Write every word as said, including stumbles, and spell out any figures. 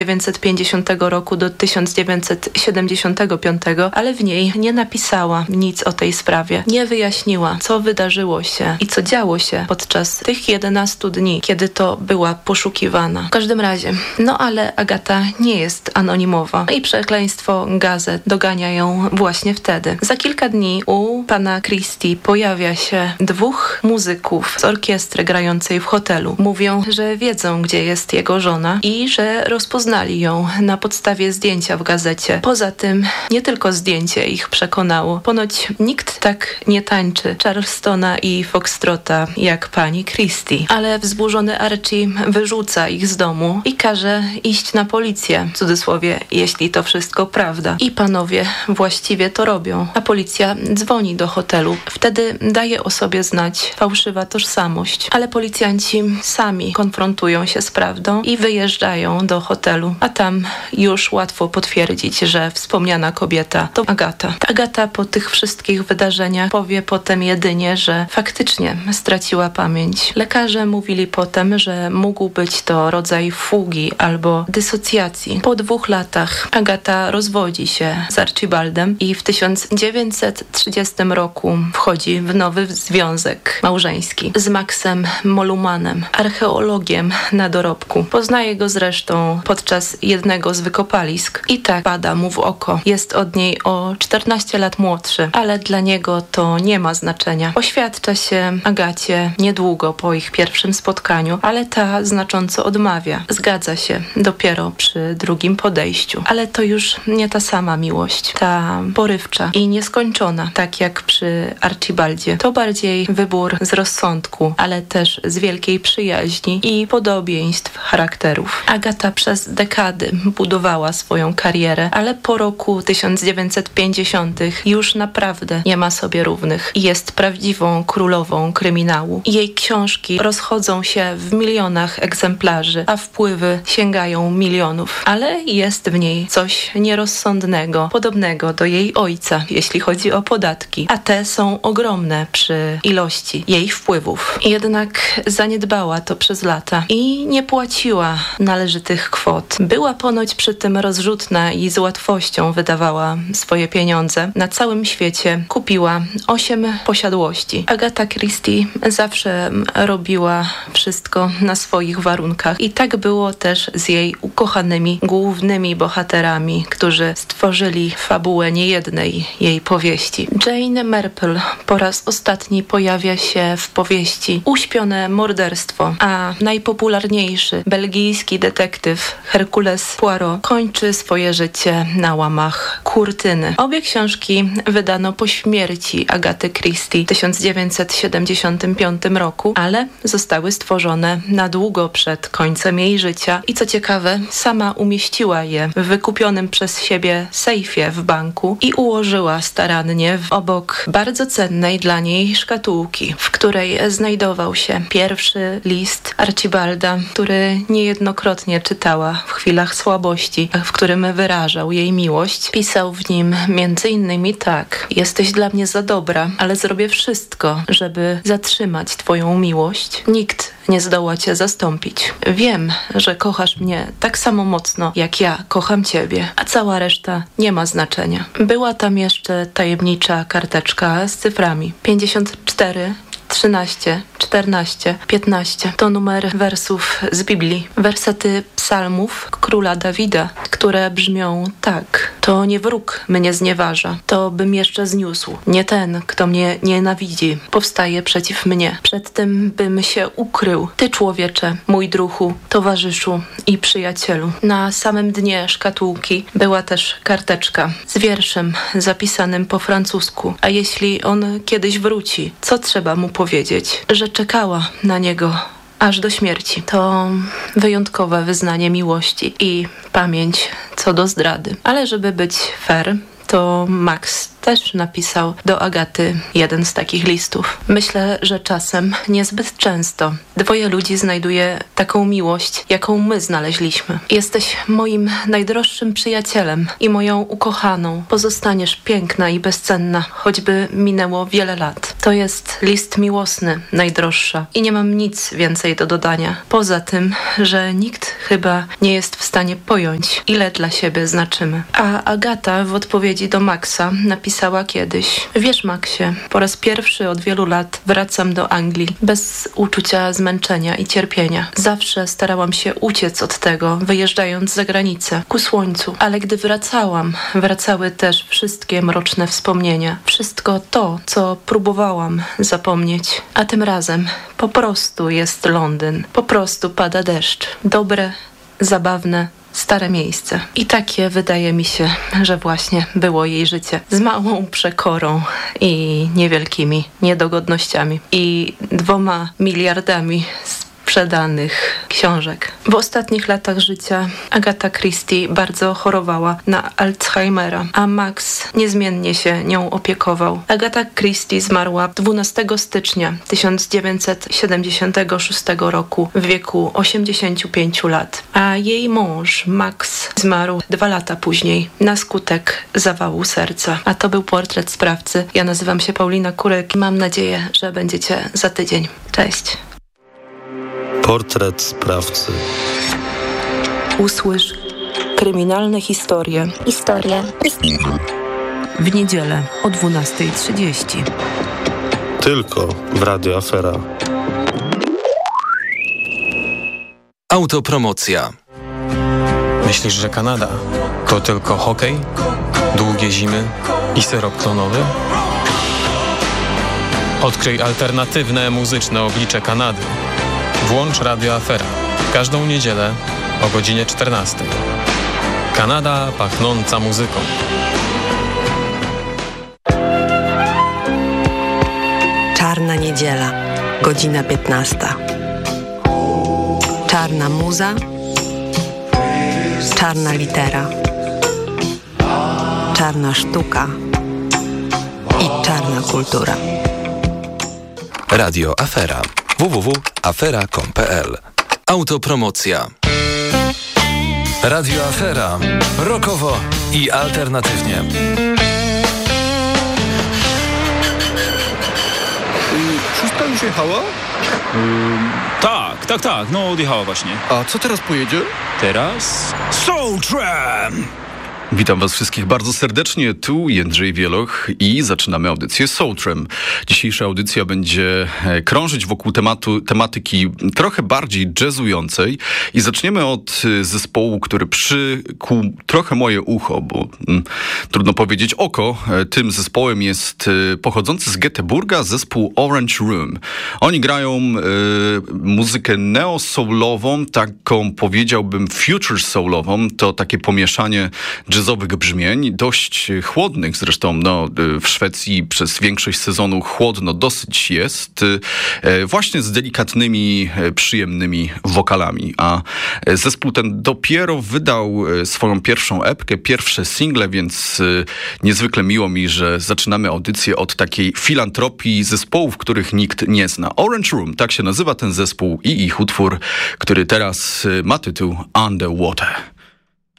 dziewięćset pięćdziesiątego roku do tysiąc dziewięćset siedemdziesiątego piątego, ale w niej nie napisała nic o tej sprawie. Nie wyjaśniła, co wydarzyło się i co działo się podczas tych jedenastu dni, kiedy to była poszukiwana. W każdym razie, no ale Agata nie jest anonimowa i przekleństwo gazet dogania ją właśnie wtedy. Za kilka dni u pana Christie pojawia się dwóch muzyków z orkiestry grającej w hotelu. Mówią, że wiedzą, gdzie jest jego żona i że rozpoznali ją na podstawie zdjęcia w gazecie. Poza tym nie tylko zdjęcie ich przekonało. Ponoć nikt tak nie tańczy Charlestona i Foxtrota jak pani Christie. Ale wzburzony Archie wyrzuca ich z domu i każe iść na policję, w cudzysłowie, jeśli to wszystko prawda. I panowie właściwie to robią. A policja dzwoni do hotelu. Wtedy daje o sobie znać fałszywa tożsamość. Ale policjanci sami konfrontują się z prawdą i wyjeżdżają do hotelu. A tam już łatwo potwierdzić, że wspomniana kobieta to Agata. Agata po tych wszystkich wydarzeniach powie potem jedynie, że faktycznie straciła pamięć. Lekarze mówili potem, że mógł być to rodzaj fugi albo dysocjacji. Po dwóch latach Agata rozwodzi się z Archibaldem i w tysiąc dziewięćset trzydziestym roku wchodzi w nowy związek małżeński z Maxem Molumanem, archeologiem na dorobku. Poznaje go zresztą podczas jednego z wykopalisk i tak pada mu w oko. Jest od niej o czternaście lat młodszy, ale dla niego to nie ma znaczenia. Oświadcza się Agacie niedługo po ich pierwszym spotkaniu, ale ta znacząco odmawia. Zgadza się dopiero przy drugim podejściu. Ale to już nie ta sama miłość. Ta porywcza i nieskończona, tak jak przy Archibaldzie. To bardziej wybór z rozsądku, ale też z wielkiej przyjaźni i podobieństw charakterów. Agata przez dekady budowała swoją karierę, ale po roku tysiąc dziewięćset pięćdziesiątym już naprawdę nie ma sobie równych i jest prawdziwą królową kryminału. Jej książki rozchodzą się w milionach egzemplarzy, a wpływy sięgają milionów, ale jest w niej coś nierozsądnego, podobnego do jej ojca, jeśli chodzi o podatki, a te są ogromne przy ilości jej wpływów. Jednak zaniedbała to przez lata i nie płaciła należytych kwot. Była ponoć przy tym rozrzutna i z łatwością wydawała swoje pieniądze. Na całym świecie kupiła osiem posiadłości. Agata Christie zawsze robiła wszystko na swoich warunkach i tak było też z jej ukochanymi głównymi bohaterami, którzy stworzyli fabułę niejednej jej powieści. Jane Marple po raz ostatni pojawia się w powieści Uśpione morderstwo, a najpopularniejszy belgijski detektyw Hercules Poirot kończy swoje życie na łamach kurtyny. Obie książki wydano po śmierci Agaty Christie w tysiąc dziewięćset siedemdziesiątym piątym roku, ale zostały stworzone na długo przed końcem jej życia i co ciekawe, sama umieściła je w wykupionym przez siebie sejfie w banku i ułożyła starannie w obok bardzo cennej dla niej szkatułki, w której znajdował się pierwszy list Archibalda, który niejednokrotnie czytała w chwilach słabości, w którym wyrażał jej miłość. Pisał w nim między innymi tak: jesteś dla mnie za dobra, ale zrobię wszystko, żeby zatrzymać twoją miłość. Nikt nie zdoła cię zastąpić. Wiem, że kochasz mnie tak samo mocno, jak ja kocham ciebie, a cała reszta nie ma znaczenia. Była tam jeszcze tajemnicza karteczka z cyframi. pięćdziesiąt cztery, trzynaście, czternaście, piętnaście to numer wersów z Biblii. Wersety psalmów króla Dawida, które brzmią tak: to nie wróg mnie znieważa, to bym jeszcze zniósł. Nie ten, kto mnie nienawidzi, powstaje przeciw mnie. Przed tym bym się ukrył. Ty, człowiecze, mój druhu, towarzyszu i przyjacielu. Na samym dnie szkatułki była też karteczka z wierszem zapisanym po francusku. A jeśli on kiedyś wróci, co trzeba mu powiedzieć? Że czekała na niego aż do śmierci. To wyjątkowe wyznanie miłości i pamięć co do zdrady. Ale żeby być fair, to Max też napisał do Agaty jeden z takich listów. Myślę, że czasem, niezbyt często, dwoje ludzi znajduje taką miłość, jaką my znaleźliśmy. Jesteś moim najdroższym przyjacielem i moją ukochaną. Pozostaniesz piękna i bezcenna, choćby minęło wiele lat. To jest list miłosny, najdroższa. I nie mam nic więcej do dodania. Poza tym, że nikt chyba nie jest w stanie pojąć, ile dla siebie znaczymy. A Agata w odpowiedzi do Maxa napisała kiedyś: wiesz, Maxie, po raz pierwszy od wielu lat wracam do Anglii bez uczucia zmęczenia i cierpienia. Zawsze starałam się uciec od tego, wyjeżdżając za granicę, ku słońcu. Ale gdy wracałam, wracały też wszystkie mroczne wspomnienia. Wszystko to, co próbowałam zapomnieć. A tym razem po prostu jest Londyn. Po prostu pada deszcz. Dobre, zabawne, stare miejsce. I takie wydaje mi się, że właśnie było jej życie. Z małą przekorą i niewielkimi niedogodnościami. I dwoma miliardami sprzedanych książek. W ostatnich latach życia Agatha Christie bardzo chorowała na Alzheimera, a Max niezmiennie się nią opiekował. Agatha Christie zmarła dwunastego stycznia tysiąc dziewięćset siedemdziesiątego szóstego roku w wieku osiemdziesięciu pięciu lat, a jej mąż Max zmarł dwa lata później na skutek zawału serca. A to był portret sprawcy. Ja nazywam się Paulina Kurek i mam nadzieję, że będziecie za tydzień. Cześć. Portret sprawcy. Usłysz kryminalne historie. Historie. W niedzielę o dwunasta trzydzieści. Tylko w Radio Afera. Autopromocja. Myślisz, że Kanada to tylko hokej, długie zimy i syrop klonowy? Odkryj alternatywne muzyczne oblicze Kanady. Włącz Radio Afera każdą niedzielę o godzinie czternastej. Kanada pachnąca muzyką. Czarna niedziela, godzina piętnasta. Czarna muza, czarna litera, czarna sztuka i czarna kultura. Radio Afera. w w w kropka afera kropka com kropka p l. Autopromocja. Radio Afera. Rockowo i alternatywnie. Szóstka już jechała? Ym, tak, tak, tak, no odjechała właśnie. A co teraz pojedzie? Teraz? Soul Tram! Witam was wszystkich bardzo serdecznie, tu Jędrzej Wieloch i zaczynamy audycję Soul Tram. Dzisiejsza audycja będzie krążyć wokół tematu, tematyki trochę bardziej jazzującej i zaczniemy od zespołu, który przykuł trochę moje ucho, bo mm, trudno powiedzieć oko. Tym zespołem jest pochodzący z Göteborga zespół Orange Room. Oni grają y, muzykę neo-soulową, taką powiedziałbym future soulową, to takie pomieszanie jazzowych brzmień, dość chłodnych zresztą, no, w Szwecji przez większość sezonu chłodno dosyć jest, właśnie z delikatnymi, przyjemnymi wokalami. A zespół ten dopiero wydał swoją pierwszą epkę, pierwsze single, więc niezwykle miło mi, że zaczynamy audycję od takiej filantropii zespołów, których nikt nie zna. Orange Room, tak się nazywa ten zespół i ich utwór, który teraz ma tytuł Underwater.